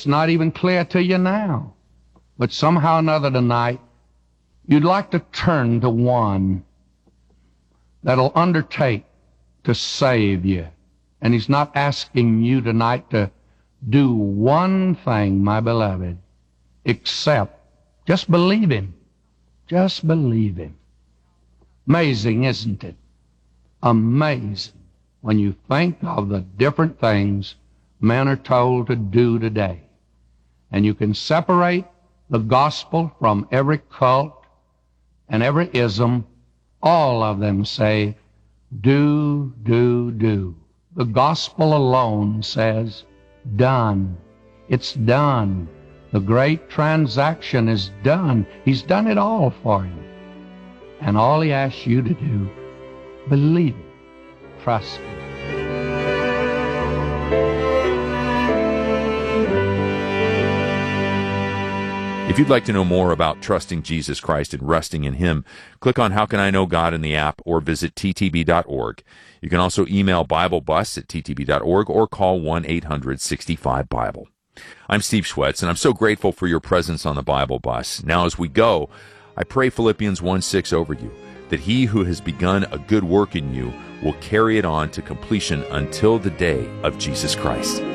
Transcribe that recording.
it's not even clear to you now. But somehow or another tonight, you'd like to turn to one that'll undertake to save you. And he's not asking you tonight to do one thing, my beloved, except just believe him. Just believe him. Amazing, isn't it? Amazing when you think of the different things men are told to do today. And you can separate the gospel from every cult and every ism. All of them say, do, do, do. The gospel alone says, done. It's done. The great transaction is done. He's done it all for you. And all he asks you to do, believe it. Trust him. If you'd like to know more about trusting Jesus Christ and resting in him, click on How Can I Know God in the app or visit ttb.org. You can also email BibleBus@ttb.org or call 1-800-65-BIBLE. I'm Steve Schwetz, and I'm so grateful for your presence on the Bible Bus. Now as we go, I pray Philippians 1:6 over you, that he who has begun a good work in you will carry it on to completion until the day of Jesus Christ.